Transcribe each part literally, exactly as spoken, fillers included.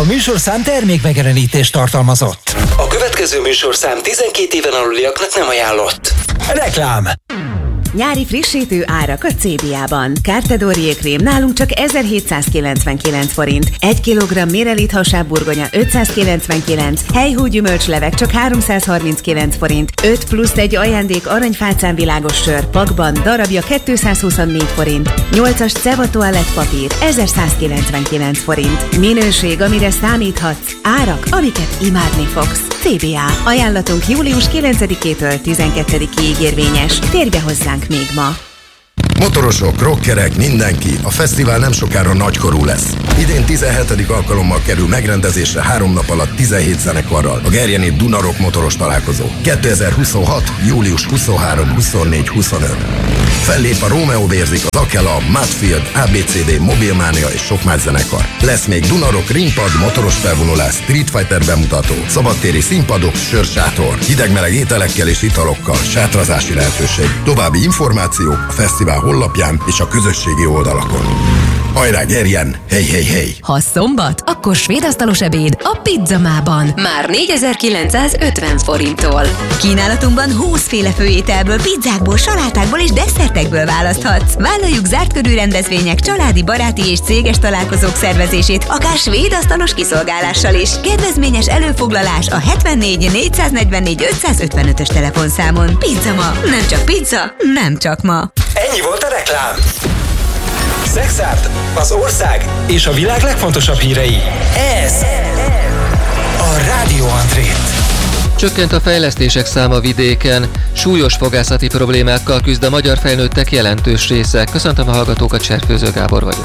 A műsorszám termékmegjelenítést tartalmazott. A következő műsorszám tizenkét éven aluliaknak nem ajánlott. Reklám. Nyári frissítő árak a cé bé á-ban. Kártedórié krém nálunk csak ezerhétszázkilencvenkilenc forint. egy kilogramm Mirelit hasábburgonya ötszázkilencvenkilenc, helyhú gyümölcslevek csak háromszázharminckilenc forint. öt plusz egy ajándék aranyfálcán világos sör pakban darabja kétszázhuszonnégy forint. nyolcas Ceva toalettpapír ezerszázkilencvenkilenc forint. Minőség, amire számíthatsz. Árak, amiket imádni fogsz. cé bé á. Ajánlatunk július kilencedikétől tizenkettedikéig érvényes. Térj be hozzánk még ma. Motorosok, rockerek, mindenki, a fesztivál nem sokára nagykorú lesz. Idén tizenhetedik alkalommal kerül megrendezésre három nap alatt tizenhét zenekarral a Gerjeni Duna Rock motoros találkozó. kétezer-huszonhat. július huszonharmadika, huszonnégyedike, huszonötödike Fellép a Romeo Vérzik, az Akela, Mudfield, á bé cé dé, Mobilmania és sok más zenekar. Lesz még Duna Rock ringpad, motoros felvonulás, Street Fighter bemutató, szabadtéri színpadok, sörsátor, hideg-meleg ételekkel és italokkal, sátrazási lehetőség. További információk a fesztivál honlapján és a közösségi oldalakon. Hajrá, Gerjen! Hey, hey, hey! Ha szombat, akkor svédasztalos ebéd a Pizzamában. Már négyezer-kilencszázötven forinttól. Kínálatunkban húszféle főételből, pizzákból, salátákból és desszertekből választhatsz. Vállaljuk zárt körű rendezvények, családi, baráti és céges találkozók szervezését, akár svédasztalos kiszolgálással is. Kedvezményes előfoglalás a hetvennégy négyszáznegyvennégy ötszázötvenötös telefonszámon. Pizzama! Nem csak pizza, nem csak ma. Ennyi volt a reklám. Szexárd, az ország és a világ legfontosabb hírei. Ez a Rádió Andrét. Csökkent a fejlesztések száma vidéken, súlyos fogászati problémákkal küzd a magyar felnőttek jelentős része. Köszöntöm a hallgatókat, Cserfőző Gábor vagyok.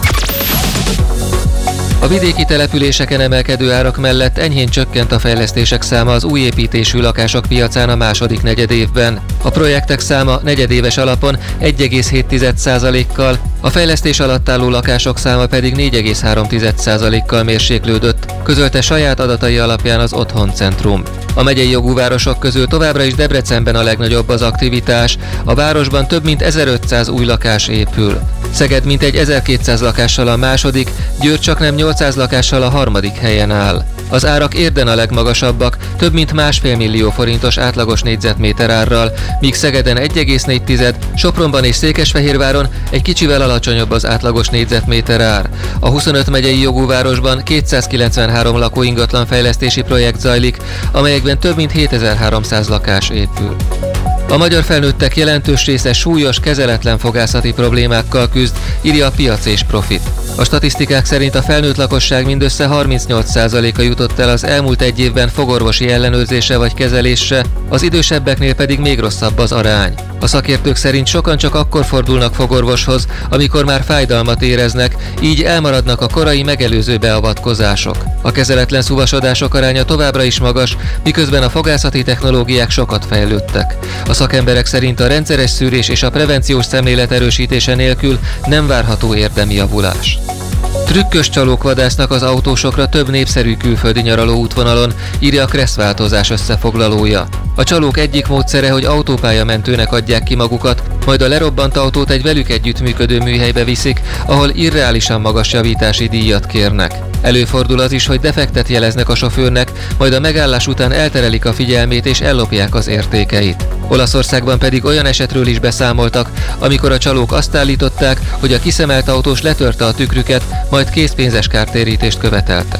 A vidéki településeken emelkedő árak mellett enyhén csökkent a fejlesztések száma az új építésű lakások piacán a második negyedévben. A projektek száma negyedéves alapon egy egész hét százalékkal, a fejlesztés alatt álló lakások száma pedig négy egész három százalékkal mérséklődött, közölte saját adatai alapján az Otthon Centrum. A megyei jogú városok közül továbbra is Debrecenben a legnagyobb az aktivitás, a városban több mint ezerötszáz új lakás épül. Szeged mintegy ezerkétszáz lakással a második, Győr csaknem nyolcszáz lakással a harmadik helyen áll. Az árak Érden a legmagasabbak, több mint másfél millió forintos átlagos négyzetméter árral, míg Szegeden egy egész négy, Sopronban és Székesfehérváron egy kicsivel alacsonyabb az átlagos négyzetméter ár. A huszonöt megyei jogú városban kétszázkilencvenhárom lakóingatlan fejlesztési projekt zajlik, amelyekben több mint hétezer-háromszáz lakás épül. A magyar felnőttek jelentős része súlyos, kezeletlen fogászati problémákkal küzd, írja a Piac és Profit. A statisztikák szerint a felnőtt lakosság mindössze harmincnyolc százaléka jutott el az elmúlt egy évben fogorvosi ellenőrzésre vagy kezelésre, az idősebbeknél pedig még rosszabb az arány. A szakértők szerint sokan csak akkor fordulnak fogorvoshoz, amikor már fájdalmat éreznek, így elmaradnak a korai megelőző beavatkozások. A kezeletlen szuvasodások aránya továbbra is magas, miközben a fogászati technológiák sokat fejlődtek. A szakemberek szerint a rendszeres szűrés és a prevenciós szemlélet erősítése nélkül nem várható érdemi javulás. Trükkös csalók vadásznak az autósokra több népszerű külföldi nyaraló útvonalon, írja a Kressz Változás összefoglalója. A csalók egyik módszere, hogy autópályamentőnek adják ki magukat, majd a lerobbant autót egy velük együttműködő műhelybe viszik, ahol irreálisan magas javítási díjat kérnek. Előfordul az is, hogy defektet jeleznek a sofőrnek, majd a megállás után elterelik a figyelmét és ellopják az értékeit. Olaszországban pedig olyan esetről is beszámoltak, amikor a csalók azt állították, hogy a kiszemelt autós letörte a tükrüket, majd készpénzes kártérítést követeltek.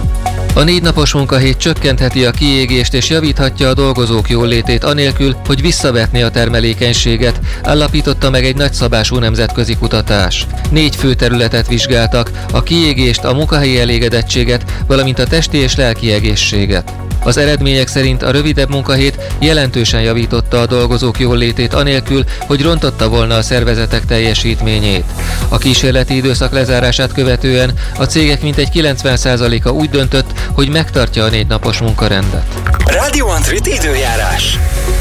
A négy napos munkahét csökkentheti a kiégést és javíthatja a dolgozók jólétét anélkül, hogy visszavetné a termelékenységet, állapította meg egy nagyszabású nemzetközi kutatás. Négy fő területet vizsgáltak, a kiégést, a munkahelyi elégedettséget, valamint a testi és lelki egészséget. Az eredmények szerint a rövidebb munkahét jelentősen javította a dolgozók jólétét anélkül, hogy rontotta volna a szervezetek teljesítményét. A kísérleti időszak lezárását követően a cégek mintegy kilencven százaléka úgy döntött, hogy megtartja a négy napos munkarendet. Rádió Andrét időjárás.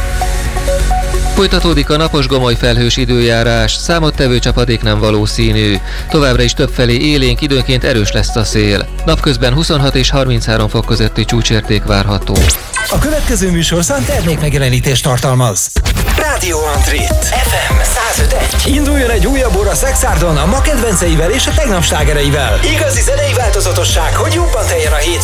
Folytatódik a napos gomoly felhős időjárás, számottevő csapadék nem valószínű. Továbbra is többfelé élénk, időnként erős lesz a szél. Napközben huszonhat és harminchárom fok közötti csúcsérték várható. A következő műsorszám termékmegjelenítést tartalmaz. Rádió Andrét ef em száz öt egy. Induljon egy újabb óra Szexárdon a ma kedvenceivel és a tegnap slágereivel. Igazi zenei változatosság, hogy jobban teljen a hét